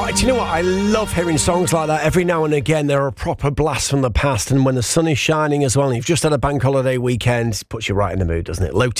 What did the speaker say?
Do you know what? I love hearing songs like that. Every now and again, they're a proper blast from the past. And when the sun is shining as well, and you've just had a bank holiday weekend, it puts you right in the mood, doesn't it? Low